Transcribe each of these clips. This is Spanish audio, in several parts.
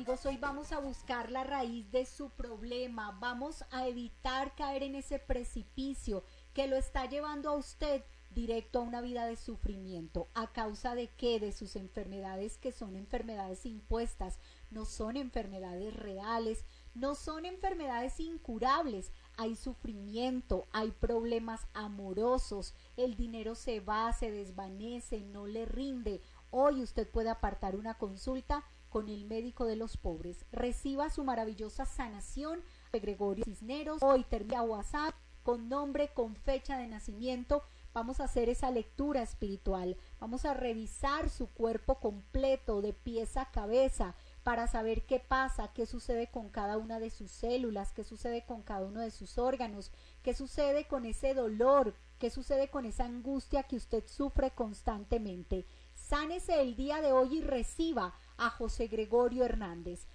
amigos, hoy vamos a buscar la raíz de su problema, vamos a evitar caer en ese precipicio que lo está llevando a usted directo a una vida de sufrimiento. ¿A causa de qué? De sus enfermedades, que son enfermedades impuestas, no son enfermedades reales, no son enfermedades incurables. Hay sufrimiento, hay problemas amorosos, el dinero se va, se desvanece, no le rinde. Hoy usted puede apartar una consulta con el médico de los pobres. Reciba su maravillosa sanación de Gregorio Cisneros. Hoy termina WhatsApp con nombre, con fecha de nacimiento. Vamos a hacer esa lectura espiritual. Vamos a revisar su cuerpo completo de pies a cabeza para saber qué pasa, qué sucede con cada una de sus células, qué sucede con cada uno de sus órganos, qué sucede con ese dolor, qué sucede con esa angustia que usted sufre constantemente. Sánese el día de hoy y reciba a José Gregorio Hernández.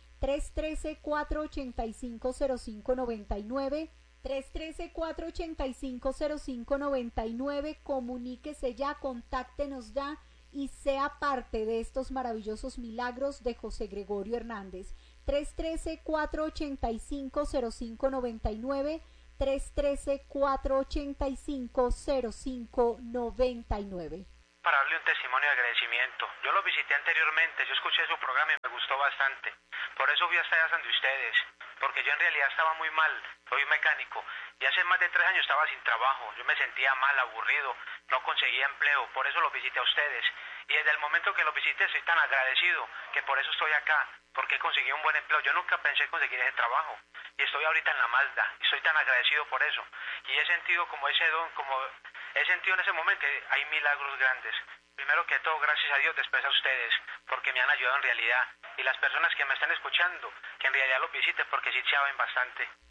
313-485-0599, 313-485-0599, comuníquese ya, contáctenos ya y sea parte de estos maravillosos milagros de José Gregorio Hernández. 313-485-0599, 313-485-0599. Para darle un testimonio de agradecimiento. Yo lo visité anteriormente, yo escuché su programa y me gustó bastante. Por eso fui hasta allá donde ustedes, porque yo en realidad estaba muy mal, soy mecánico, y hace más de 3 años estaba sin trabajo, yo me sentía mal, aburrido, no conseguía empleo, por eso lo visité a ustedes. Y desde el momento que lo visité estoy tan agradecido que por eso estoy acá, porque conseguí un buen empleo. Yo nunca pensé conseguir ese trabajo y estoy ahorita en la Mazda y estoy tan agradecido por eso. Y he sentido como ese don, como he sentido en ese momento que hay milagros grandes. Primero que todo, gracias a Dios, después a ustedes, porque me han ayudado en realidad. Y las personas que me están escuchando, que en realidad los visiten porque sí saben bastante.